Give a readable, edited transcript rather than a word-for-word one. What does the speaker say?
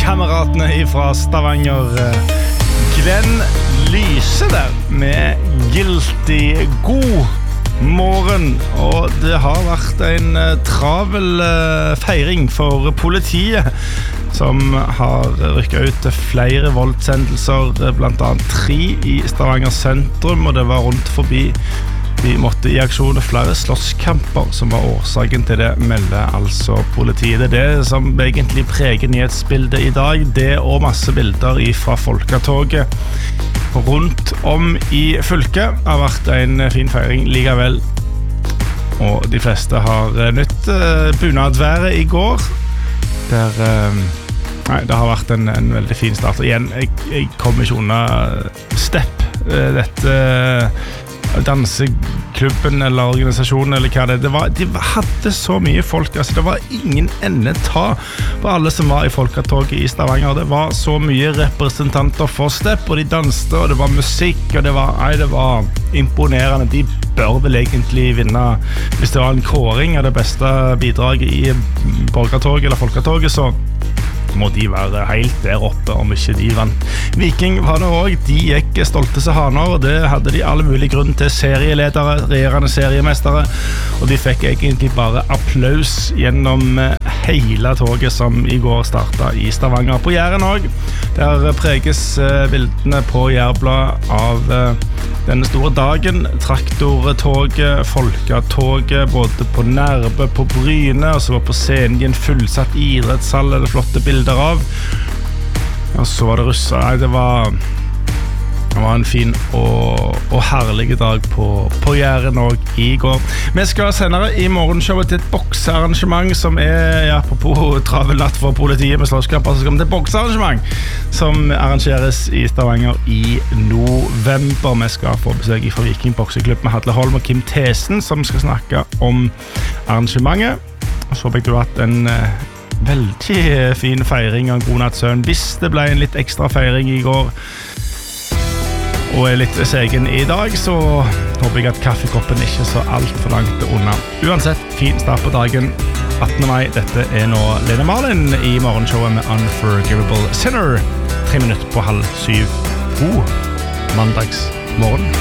kameratene fra Stavanger. Glenn Lyse der med Guilty. God morgen, og det har vært en travel feiring for politiet som har rykket ut flere voldshendelser, blant annet 3 i Stavanger sentrum, og det var rundt forbi. De måtte i aksjon flere slåsskamper som var årsaken til det, melder altså politiet. Det er det som egentlig preger nyhetsbildet i dag, det og masse bilder fra folketoget rundt om i fylket. Det har vært en fin feiring likevel, og de fleste har nytt bunadværet i går, der det har vært en veldig fin start. Og igjen, jeg kommer ikke unna Step, dette danseklubben eller organisasjonen eller hva det var. De hadde så mye folk, altså det var ingen ende ta på alle som var i folketoget i Stavanger. Det var så mye representanter for Step, og de danste, og det var musikk, og det var imponerende. De bør vel egentlig vinne, hvis det var en kåring av det beste bidraget i borgertoget eller folketoget, så må de være helt der oppe om ikke de vant. Viking var det også, de gikk stolte seg haner, og det hadde de alle mulige grunn til. Serieledere, regjerende seriemestere, og de fikk egentlig bare applaus gjennom hele toget som i går startet i Stavanger. På Jæren også, der preges bildene på Jærblad av denne store dagen, traktortoget, folketoget, både på Nærbø, på Bryne, og så var på scenen i en fullsatt idrettshall, eller flotte bilder av. Og så var det russer. Det var en fin og herlig dag på Jæren også i går. Vi skal senere i morgenshowet til et boksearrangement som apropos travelnatt for politiet med slåsskamper, så skal vi til et boksearrangement som arrangeres i Stavanger i november. Vi skal få besøk fra Viking Bokseklubb med Hadle Holm og Kim Thesen, som skal snakke om arrangementet. Og så fikk du hatt en veldig fin feiring av en god nattsøvn. Hvis det ble en litt ekstra feiring i går og litt segen i dag, så håper jeg at kaffekoppen ikke så alt for langt unna. Uansett, fin start på dagen, 18. mai. Dette nå Lene Marlin i morgenshowet med Unforgivable Sinner. 3 minutter på 6:30. God mandagsmorgen.